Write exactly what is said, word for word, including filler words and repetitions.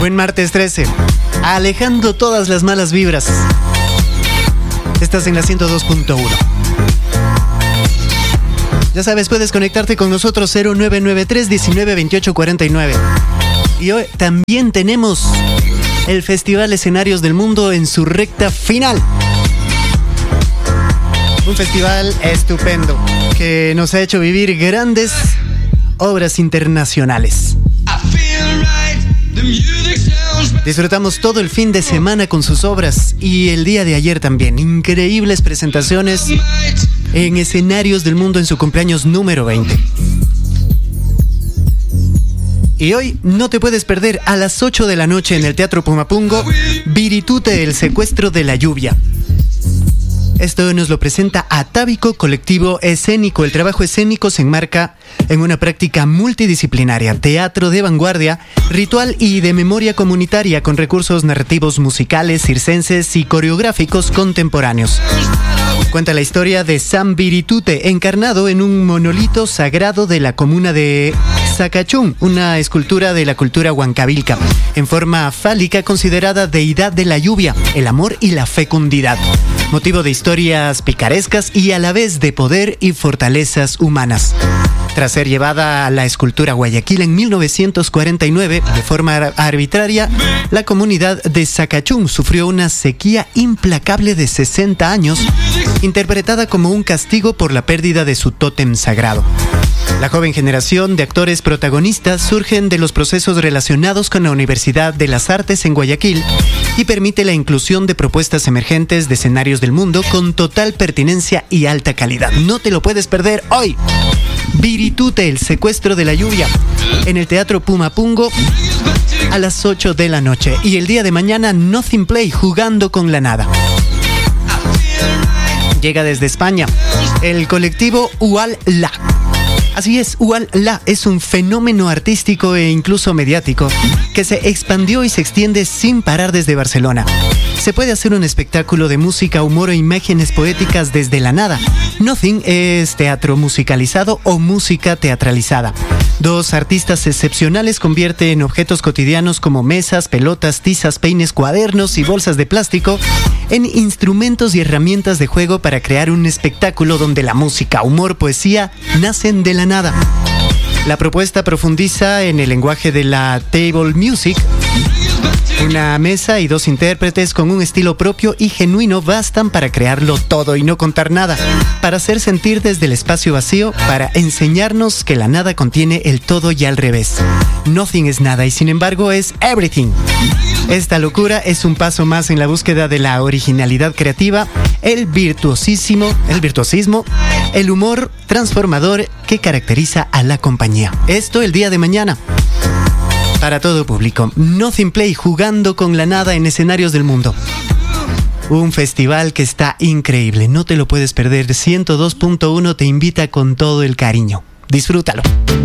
Buen martes trece. Alejando todas las malas vibras. Estás en la ciento dos punto uno. Ya sabes, puedes conectarte con nosotros cero nueve nueve tres, diecinueve, veintiocho, cuarenta y nueve. Y hoy también tenemos el Festival Escenarios del Mundo en su recta final. Un festival estupendo que nos ha hecho vivir grandes obras internacionales. Disfrutamos todo el fin de semana con sus obras y el día de ayer también. Increíbles presentaciones en Escenarios del Mundo en su cumpleaños número veinte. Y hoy no te puedes perder a las ocho de la noche en el Teatro Pumapungo, Viritute, el secuestro de la lluvia. Esto nos lo presenta Atávico Colectivo Escénico. El trabajo escénico se enmarca en una práctica multidisciplinaria, teatro de vanguardia, ritual y de memoria comunitaria con recursos narrativos musicales, circenses y coreográficos contemporáneos. Cuenta la historia de San Viritute, encarnado en un monolito sagrado de la comuna de Zacachún, una escultura de la cultura huancavilca, en forma fálica considerada deidad de la lluvia, el amor y la fecundidad. Motivo de historias picarescas y a la vez de poder y fortalezas humanas. Tras ser llevada a la escultura a Guayaquil en mil novecientos cuarenta y nueve, de forma ar- arbitraria, la comunidad de Zacachún sufrió una sequía implacable de sesenta años, interpretada como un castigo por la pérdida de su tótem sagrado. La joven generación de actores protagonistas surgen de los procesos relacionados con la Universidad de las Artes en Guayaquil y permite la inclusión de propuestas emergentes de escenarios del mundo con total pertinencia y alta calidad. No te lo puedes perder hoy. Viritute, el secuestro de la lluvia, en el Teatro Pumapungo a las ocho de la noche. Y el día de mañana, Nothing Play, jugando con la nada. Llega desde España el colectivo Ual La. Así es, Ual La es un fenómeno artístico e incluso mediático que se expandió y se extiende sin parar desde Barcelona. Se puede hacer un espectáculo de música, humor e imágenes poéticas desde la nada. Nothing es teatro musicalizado o música teatralizada. Dos artistas excepcionales convierten objetos cotidianos como mesas, pelotas, tizas, peines, cuadernos y bolsas de plástico en instrumentos y herramientas de juego para crear un espectáculo donde la música, humor, poesía nacen de la nada. La propuesta profundiza en el lenguaje de la table music. Una mesa y dos intérpretes con un estilo propio y genuino bastan para crearlo todo y no contar nada, para hacer sentir desde el espacio vacío, para enseñarnos que la nada contiene el todo y al revés. Nothing es nada y sin embargo es everything. Esta locura es un paso más en la búsqueda de la originalidad creativa, el virtuosísimo, el virtuosismo, el humor transformador que caracteriza a la compañía. Esto el día de mañana. Para todo público, Nothing Play, jugando con la nada en Escenarios del Mundo. Un festival que está increíble, no te lo puedes perder. ciento dos punto uno te invita con todo el cariño. Disfrútalo.